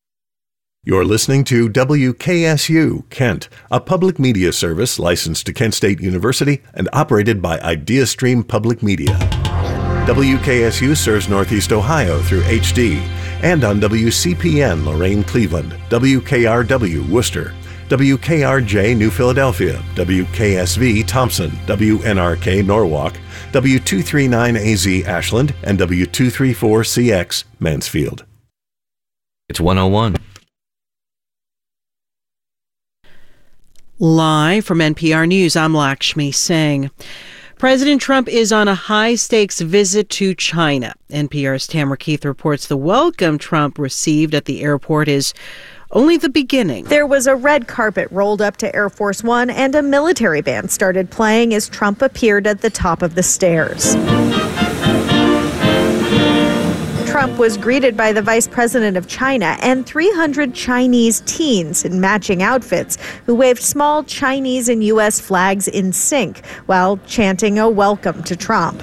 You're listening to W K S U, Kent, a public media service licensed to Kent State University and operated by IdeaStream Public Media. W K S U serves Northeast Ohio through H D and on W C P N Lorain Cleveland, W K R W Worcester, W K R J New Philadelphia, W K S V Thompson, W N R K Norwalk, W two thirty-nine A Z Ashland, and W two thirty-four C X Mansfield. It's one oh one. Live from N P R News, I'm Lakshmi Singh. President Trump is on a high-stakes visit to China. N P R's Tamara Keith reports the welcome Trump received at the airport is only the beginning. There was a red carpet rolled up to Air Force One, and a military band started playing as Trump appeared at the top of the stairs. Trump was greeted by the vice president of China and three hundred Chinese teens in matching outfits who waved small Chinese and U S flags in sync while chanting a welcome to Trump.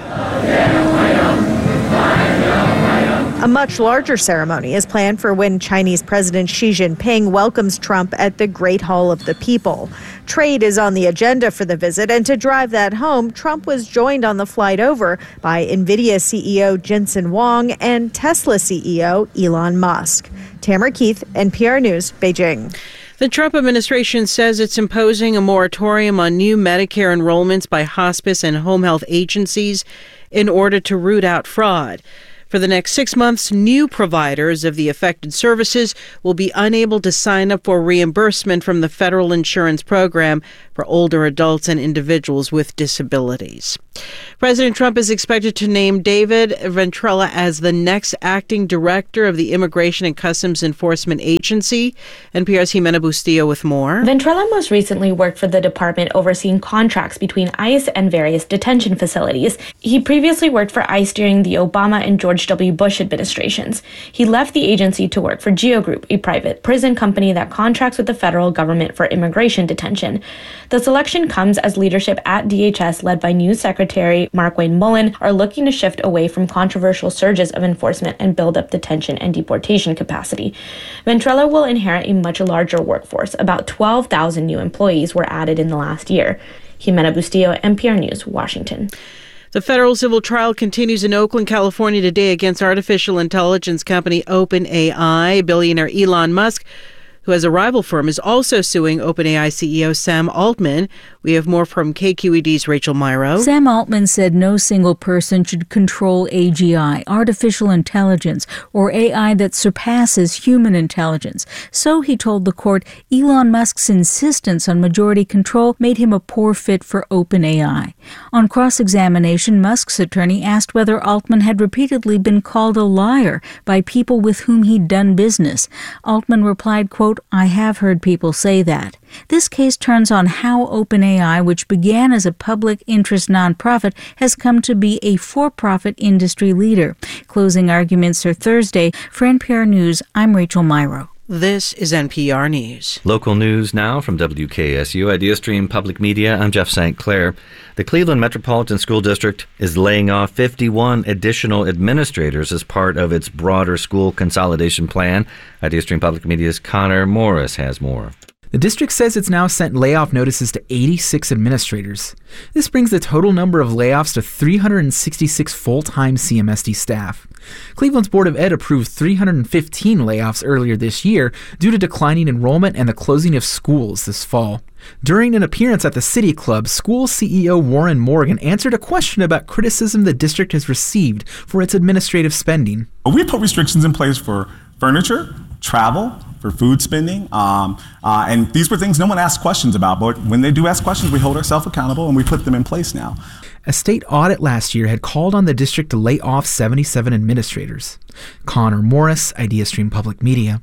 A much larger ceremony is planned for when Chinese President Xi Jinping welcomes Trump at the Great Hall of the People. Trade is on the agenda for the visit, and to drive that home, Trump was joined on the flight over by NVIDIA C E O Jensen Huang and Tesla C E O Elon Musk. Tamara Keith, N P R News, Beijing. The Trump administration says it's imposing a moratorium on new Medicare enrollments by hospice and home health agencies in order to root out fraud. For the next six months, new providers of the affected services will be unable to sign up for reimbursement from the federal insurance program for older adults and individuals with disabilities. President Trump is expected to name David Ventrella as the next acting director of the Immigration and Customs Enforcement Agency. N P R's Jimena Bustillo with more. Ventrella most recently worked for the department overseeing contracts between ICE and various detention facilities. He previously worked for ICE during the Obama and George W. Bush administrations. He left the agency to work for Geo Group, a private prison company that contracts with the federal government for immigration detention. The selection comes as leadership at D H S, led by new Secretary Markwayne Mullin, are looking to shift away from controversial surges of enforcement and build up detention and deportation capacity. Ventrella will inherit a much larger workforce. About twelve thousand new employees were added in the last year. Jimena Bustillo, N P R News, Washington. The federal civil trial continues in Oakland, California today against artificial intelligence company OpenAI. Billionaire Elon Musk, who has a rival firm, is also suing OpenAI C E O Sam Altman. We have more from K Q E D's Rachel Myrow. Sam Altman said no single person should control A G I, artificial intelligence, or A I that surpasses human intelligence. So, he told the court, Elon Musk's insistence on majority control made him a poor fit for OpenAI. On cross-examination, Musk's attorney asked whether Altman had repeatedly been called a liar by people with whom he'd done business. Altman replied, quote, I have heard people say that. This case turns on how OpenAI, which began as a public interest nonprofit, has come to be a for-profit industry leader. Closing arguments are Thursday. For N P R News, I'm Rachel Myrow. This is N P R News. Local news now from W K S U, IdeaStream Public Media. I'm Jeff Saint Clair. The Cleveland Metropolitan School District is laying off fifty-one additional administrators as part of its broader school consolidation plan. IdeaStream Public Media's Connor Morris has more. The district says it's now sent layoff notices to eighty-six administrators. This brings the total number of layoffs to three hundred sixty-six full-time C M S D staff. Cleveland's Board of Ed approved three hundred fifteen layoffs earlier this year due to declining enrollment and the closing of schools this fall. During an appearance at the City Club, school C E O Warren Morgan answered a question about criticism the district has received for its administrative spending. We put restrictions in place for furniture, travel, for food spending, um, uh, and these were things no one asked questions about, but when they do ask questions, we hold ourselves accountable and we put them in place now. A state audit last year had called on the district to lay off seventy-seven administrators. Connor Morris, IdeaStream Public Media.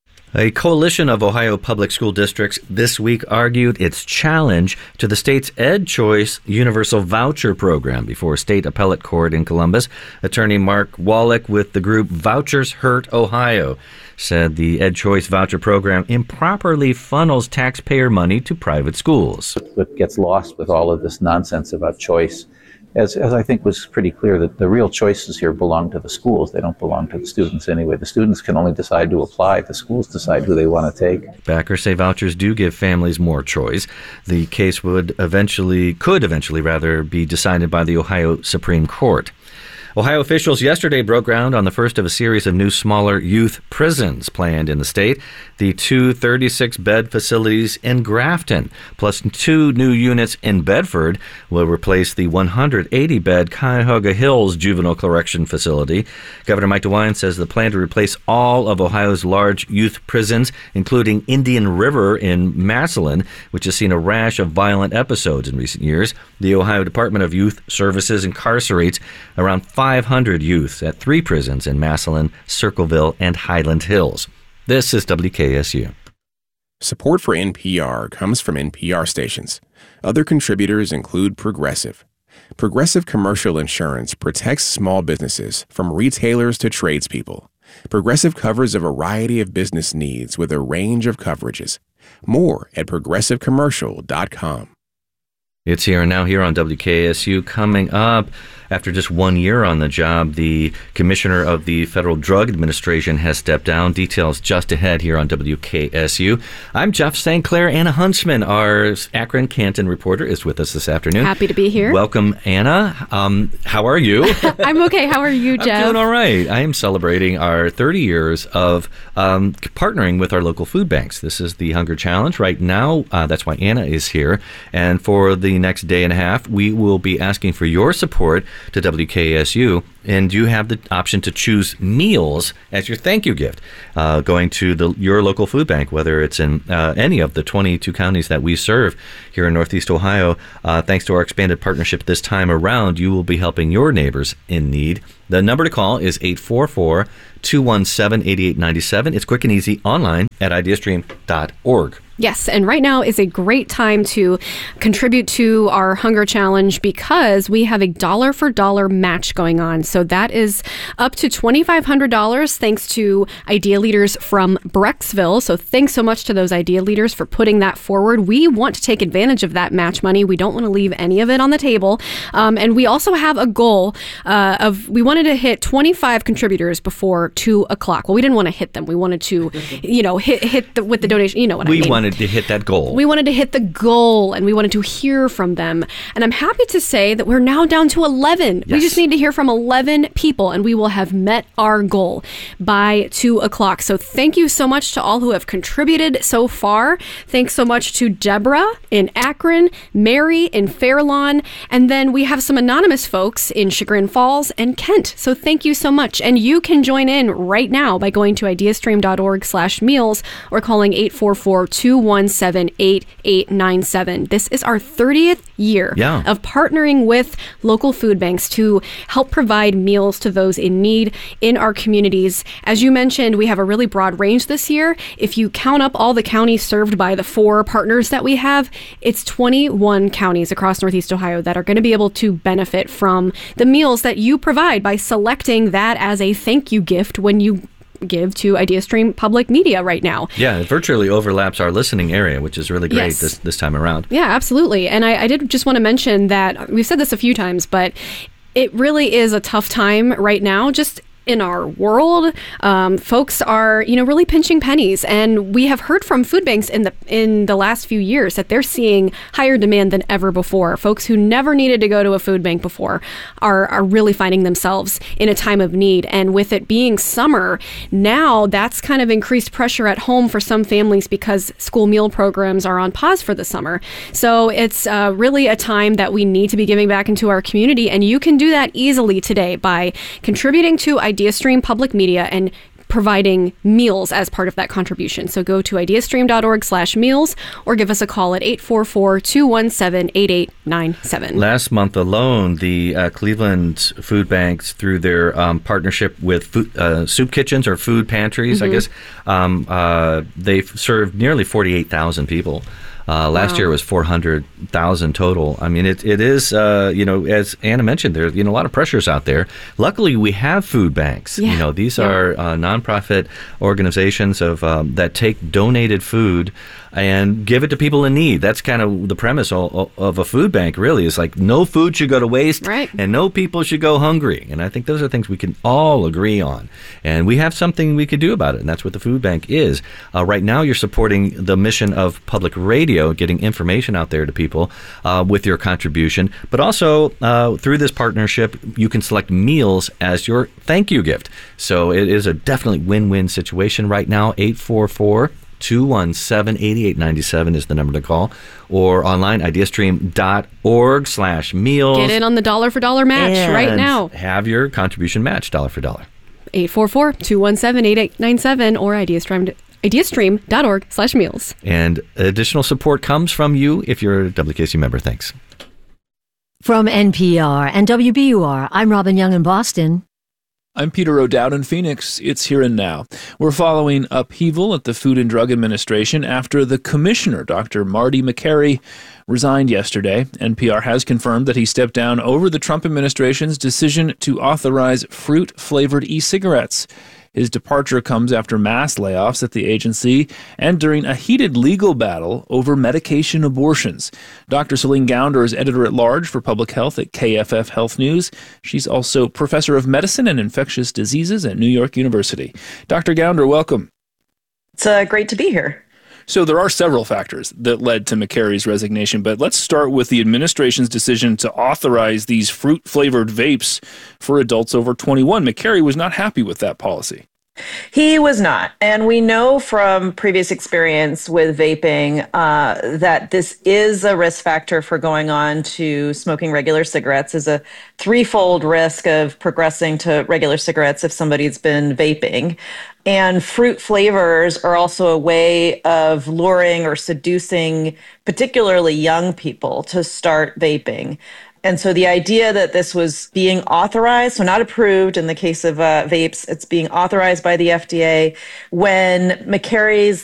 A coalition of Ohio public school districts this week argued its challenge to the state's EdChoice Universal Voucher Program before a state appellate court in Columbus. Attorney Mark Wallach with the group Vouchers Hurt Ohio said the EdChoice Voucher Program improperly funnels taxpayer money to private schools. What gets lost with all of this nonsense about choice, as, as I think was pretty clear, that the real choices here belong to the schools. They don't belong to the students anyway. The students can only decide to apply. The schools decide who they want to take. Backers say vouchers do give families more choice. The case would eventually, could eventually rather, be decided by the Ohio Supreme Court. Ohio officials yesterday broke ground on the first of a series of new smaller youth prisons planned in the state. The two thirty-six bed facilities in Grafton, plus two new units in Bedford, will replace the one hundred eighty bed Cuyahoga Hills Juvenile Correction Facility. Governor Mike DeWine says the plan to replace all of Ohio's large youth prisons, including Indian River in Massillon, which has seen a rash of violent episodes in recent years. The Ohio Department of Youth Services incarcerates around five hundred youth at three prisons in Massillon, Circleville, and Highland Hills. This is W K S U. Support for N P R comes from N P R stations. Other contributors include Progressive. Progressive Commercial Insurance protects small businesses from retailers to tradespeople. Progressive covers a variety of business needs with a range of coverages. More at progressive commercial dot com. It's Here and Now here on W K S U. Coming up, after just one year on the job, the commissioner of the Federal Drug Administration has stepped down. Details just ahead here on W K S U. I'm Jeff Saint Clair. Anna Huntsman, our Akron Canton reporter, is with us this afternoon. Happy to be here. Welcome, Anna. Um, how are you? I'm okay. How are you, Jeff? I'm doing all right. I am celebrating our thirty years of um, partnering with our local food banks. This is the Hunger Challenge right now. Uh, that's why Anna is here. And for the next day and a half, we will be asking for your support to W K S U, and you have the option to choose meals as your thank you gift, uh, going to the your local food bank, whether it's in uh, any of the twenty-two counties that we serve here in Northeast Ohio. Uh, thanks to our expanded partnership this time around, you will be helping your neighbors in need. The number to call is eight four four, two one seven, eight eight nine seven. It's quick and easy online at ideastream dot org. Yes, and right now is a great time to contribute to our Hunger Challenge because we have a dollar for dollar match going on. So that is up to twenty-five hundred dollars thanks to Idea Leaders from Brecksville. So thanks so much to those Idea Leaders for putting that forward. We want to take advantage of that match money. We don't want to leave any of it on the table. Um, and we also have a goal uh, of, we wanted to hit twenty-five contributors before two o'clock. Well, we didn't want to hit them. We wanted to, you know, hit, hit the, with the donation. You know what we I mean. We wanted to hit that goal. We wanted to hit the goal, and we wanted to hear from them. And I'm happy to say that we're now down to eleven. Yes. We just need to hear from eleven people, and we will have met our goal by two o'clock. So thank you so much to all who have contributed so far. Thanks so much to Deborah in Akron, Mary in Fairlawn, and then we have some anonymous folks in Chagrin Falls and Kent. So thank you so much. And you can join in right now by going to ideastream dot org slash meals or calling eight four four, two one seven, eight eight nine seven. This is our thirtieth year yeah. of partnering with local food banks to help provide meals to those in need in our communities. As you mentioned, we have a really broad range this year. If you count up all the counties served by the four partners that we have, it's twenty-one counties across Northeast Ohio that are going to be able to benefit from the meals that you provide by selecting that as a thank you gift when you give to IdeaStream Public Media right now. Yeah, it virtually overlaps our listening area, which is really great yes. this this time around. Yeah, absolutely. And I, I did just want to mention that we've said this a few times, but it really is a tough time right now, just in our world. Um, folks are, you know, really pinching pennies, and we have heard from food banks in the in the last few years that they're seeing higher demand than ever before. Folks who never needed to go to a food bank before are are really finding themselves in a time of need. And with it being summer, now that's kind of increased pressure at home for some families because school meal programs are on pause for the summer. So it's uh, really a time that we need to be giving back into our community, and you can do that easily today by contributing to IdeaStream Public Media and providing meals as part of that contribution. So go to ideastream dot org slash meals or give us a call at eight four four, two one seven, eight eight nine seven. Last month alone, the uh, Cleveland Food Banks, through their um, partnership with food, uh, soup kitchens or food pantries, mm-hmm. I guess, um, uh, they've served nearly forty-eight thousand people. Uh, last wow. year was four hundred thousand total. I mean, it it is, uh, you know, as Anna mentioned, there's, you know, a lot of pressures out there. Luckily, we have food banks. Yeah. You know, these yeah. are uh, nonprofit organizations of um, that take donated food and give it to people in need. That's kind of the premise of, of a food bank, really. Is like no food should go to waste, right, and no people should go hungry. And I think those are things we can all agree on. And we have something we could do about it, and that's what the food bank is. Uh, right now, you're supporting the mission of public radio, getting information out there to people uh, with your contribution. But also, uh, through this partnership, you can select meals as your thank you gift. So it is a definitely win-win situation right now. eight four four, two one seven, eight eight nine seven is the number to call, or online, ideastream.org slash meals. Get in on the dollar for dollar match and right now. Have your contribution match dollar for dollar. eight four four, two one seven, eight eight nine seven or ideastream, ideastream.org slash meals. And additional support comes from you if you're a W K C member. Thanks. From N P R and W B U R, I'm Robin Young in Boston. I'm Peter O'Dowd in Phoenix. It's Here and Now. We're following upheaval at the Food and Drug Administration after the commissioner, Doctor Marty Makary, resigned yesterday. N P R has confirmed that he stepped down over the Trump administration's decision to authorize fruit-flavored e-cigarettes. His departure comes after mass layoffs at the agency and during a heated legal battle over medication abortions. Doctor Celine Gounder is editor-at-large for public health at K F F Health News. She's also professor of medicine and infectious diseases at New York University. Doctor Gounder, welcome. It's uh, great to be here. So there are several factors that led to Makary's resignation, but let's start with the administration's decision to authorize these fruit-flavored vapes for adults over twenty-one. Makary was not happy with that policy. He was not. And we know from previous experience with vaping uh, that this is a risk factor for going on to smoking regular cigarettes, is a threefold risk of progressing to regular cigarettes if somebody's been vaping. And fruit flavors are also a way of luring or seducing particularly young people to start vaping. And so the idea that this was being authorized, so not approved in the case of uh, vapes, it's being authorized by the F D A when Makary's